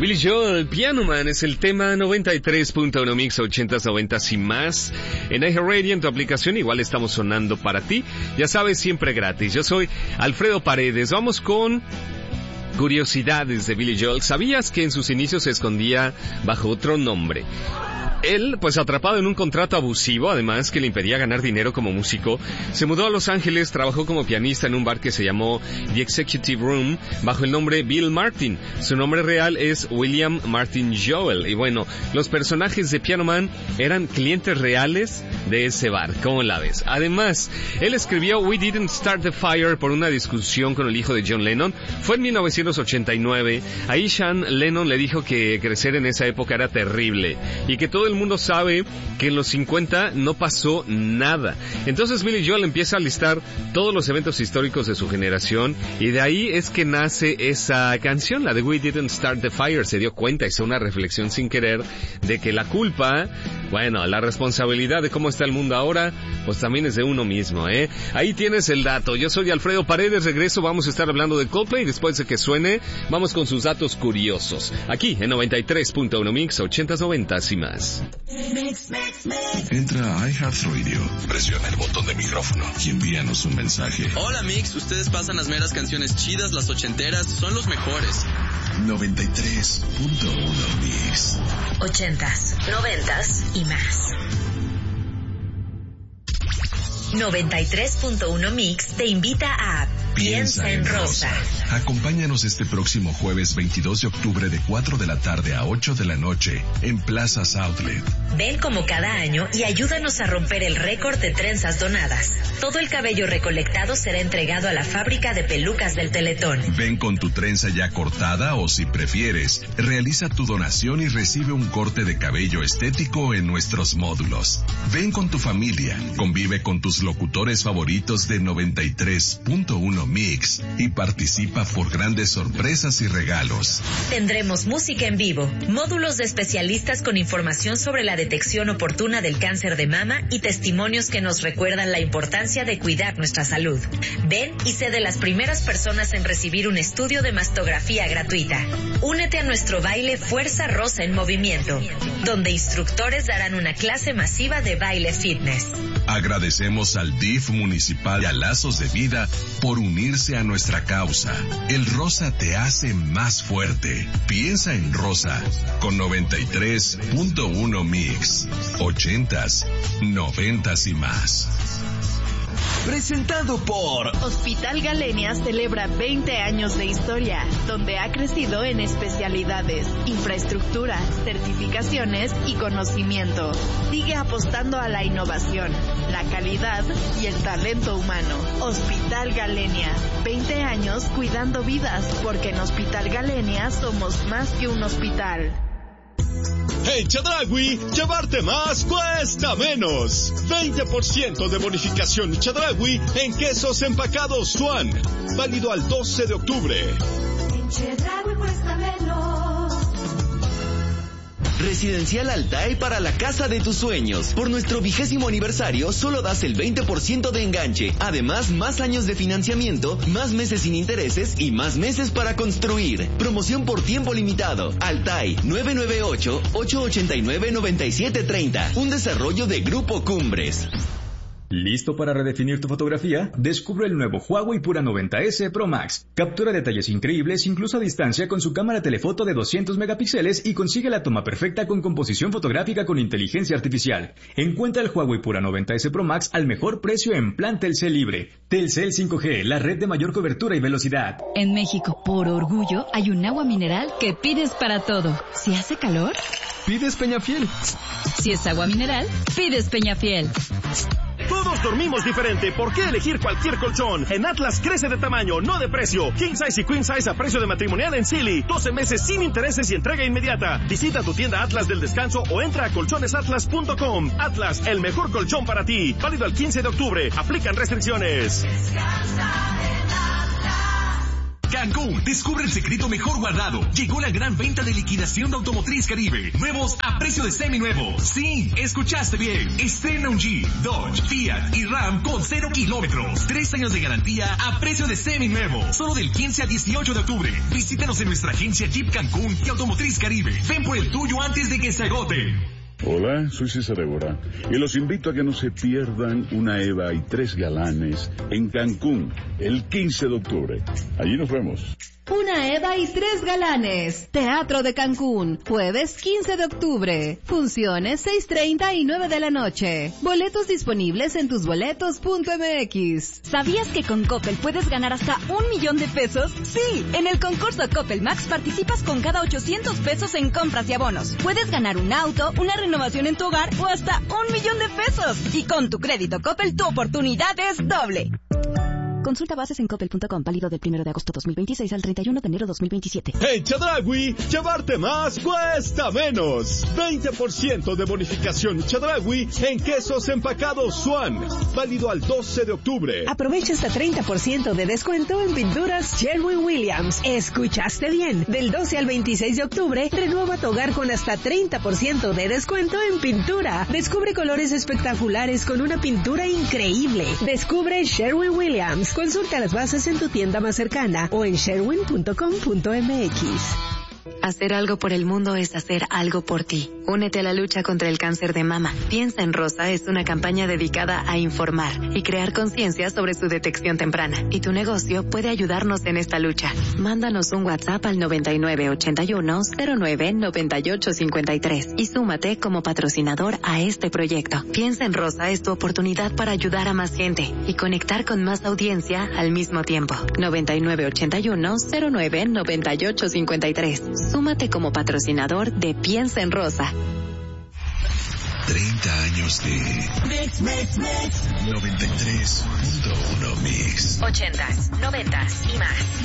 Billy Joel, Piano Man, es el tema 93.1 Mix 80s, 90s y más. En iHeartRadio, en tu aplicación, igual estamos sonando para ti. Ya sabes, siempre gratis. Yo soy Alfredo Paredes. Vamos con curiosidades de Billy Joel. ¿Sabías que en sus inicios se escondía bajo otro nombre? Él, pues atrapado en un contrato abusivo, además que le impedía ganar dinero como músico, se mudó a Los Ángeles, trabajó como pianista en un bar que se llamó The Executive Room, bajo el nombre Bill Martin. Su nombre real es William Martin Joel. Y bueno, los personajes de Piano Man eran clientes reales de ese bar. ¿Cómo la ves? Además, él escribió We Didn't Start the Fire por una discusión con el hijo de John Lennon. Fue en 1989. Ahí Sean Lennon le dijo que crecer en esa época era terrible y que todo el mundo sabe que en los 50 no pasó nada. Entonces Billy Joel empieza a listar todos los eventos históricos de su generación y de ahí es que nace esa canción, la de We Didn't Start the Fire. Se dio cuenta, hizo una reflexión sin querer de que la culpa, bueno, la responsabilidad de cómo está el mundo ahora, pues también es de uno mismo, ¿eh? Ahí tienes el dato. Yo soy Alfredo Paredes, regreso, vamos a estar hablando de Coldplay. Después de que suene, vamos con sus datos curiosos. Aquí en 93.1 Mix 80s, 90s y más. Entra a iHeartRadio, presiona el botón de micrófono y envíanos un mensaje. Hola Mix, ustedes pasan las meras canciones chidas, las ochenteras, son los mejores. 93.1 Mix 80s, 90s y más. 93.1 Mix te invita a Piensa en Rosa. Acompáñanos este próximo jueves 22 de octubre de 4 de la tarde a 8 de la noche en Plazas Outlet. Ven como cada año y ayúdanos a romper el récord de trenzas donadas. Todo el cabello recolectado será entregado a la fábrica de pelucas del Teletón. Ven con tu trenza ya cortada o, si prefieres, realiza tu donación y recibe un corte de cabello estético en nuestros módulos. Ven con tu familia, convive con tus locutores favoritos de 93.1 Mix y participa por grandes sorpresas y regalos. Tendremos música en vivo, módulos de especialistas con información sobre la detección oportuna del cáncer de mama y testimonios que nos recuerdan la importancia de cuidar nuestra salud. Ven y sé de las primeras personas en recibir un estudio de mastografía gratuita. Únete a nuestro baile Fuerza Rosa en Movimiento, donde instructores darán una clase masiva de baile fitness. Agradecemos al DIF municipal y a Lazos de Vida por unirse a nuestra causa. El rosa te hace más fuerte. Piensa en rosa con 93.1 Mix 80s, 90s y más. Presentado por Hospital Galenia celebra 20 años de historia, donde ha crecido en especialidades, infraestructura, certificaciones y conocimiento. Sigue apostando a la innovación, la calidad y el talento humano. Hospital Galenia, 20 años cuidando vidas, porque en Hospital Galenia somos más que un hospital. En Chedraui, llevarte más cuesta menos. 20% de bonificación Chedraui en quesos empacados Swan. Válido al 12 de octubre. En Chedraui cuesta menos. Residencial Altai para la casa de tus sueños. Por nuestro 20º aniversario solo das el 20% de enganche. Además, más años de financiamiento, más meses sin intereses y más meses para construir. Promoción por tiempo limitado. Altai 998-889-9730. Un desarrollo de Grupo Cumbres. ¿Listo para redefinir tu fotografía? Descubre el nuevo Huawei Pura 90S Pro Max. Captura detalles increíbles incluso a distancia con su cámara telefoto de 200 megapíxeles y consigue la toma perfecta con composición fotográfica con inteligencia artificial. Encuentra el Huawei Pura 90S Pro Max al mejor precio en plan Telcel Libre. Telcel 5G, la red de mayor cobertura y velocidad. En México, por orgullo, hay un agua mineral que pides para todo. Si hace calor, pides Peñafiel. Si es agua mineral, pides Peñafiel. Todos dormimos diferente. ¿Por qué elegir cualquier colchón? En Atlas crece de tamaño, no de precio. King Size y Queen Size a precio de matrimonial en Silly. 12 meses sin intereses y entrega inmediata. Visita tu tienda Atlas del Descanso o entra a colchonesatlas.com. Atlas, el mejor colchón para ti. Válido al 15 de octubre. Aplican restricciones. Cancún. Descubre el secreto mejor guardado. Llegó la gran venta de liquidación de Automotriz Caribe. Nuevos a precio de seminuevo. Sí, escuchaste bien. Estrena un Jeep, Dodge, Fiat y Ram con 0 kilómetros. 3 años de garantía a precio de seminuevo. Solo del 15 al 18 de octubre. Visítanos en nuestra agencia Jeep Cancún y Automotriz Caribe. Ven por el tuyo antes de que se agote. Hola, soy César Évora y los invito a que no se pierdan una Eva y 3 galanes en Cancún el 15 de octubre. Allí nos vemos. Una Eva y 3 galanes. Teatro de Cancún, jueves 15 de octubre. Funciones 6:30 y 9 de la noche. Boletos disponibles en tusboletos.mx. ¿Sabías que con Coppel puedes ganar hasta 1 millón de pesos? Sí, en el concurso Coppel Max participas con cada 800 pesos en compras y abonos. Puedes ganar un auto, una renovación en tu hogar o hasta 1 millón de pesos. Y con tu crédito Coppel tu oportunidad es doble. Consulta bases en coppel.com, válido del 1 de agosto 2026 al 31 de enero 2027. En Chedraui, llevarte más cuesta menos. 20% de bonificación Chedraui en quesos empacados Swan. Válido al 12 de octubre. Aprovecha hasta 30% de descuento en pinturas Sherwin-Williams. Escuchaste bien. Del 12 al 26 de octubre, renueva tu hogar con hasta 30% de descuento en pintura. Descubre colores espectaculares con una pintura increíble. Descubre Sherwin-Williams. Consulta las bases en tu tienda más cercana o en sherwin.com.mx. Hacer algo por el mundo es hacer algo por ti. Únete a la lucha contra el cáncer de mama. Piensa en Rosa es una campaña dedicada a informar y crear conciencia sobre su detección temprana. Y tu negocio puede ayudarnos en esta lucha. Mándanos un WhatsApp al 9981-099853 y súmate como patrocinador a este proyecto. Piensa en Rosa es tu oportunidad para ayudar a más gente y conectar con más audiencia al mismo tiempo. 9981-099853. Súmate como patrocinador de Piensa en Rosa. 30 años de Mix 93.1 Mix. 80s, 90s y más.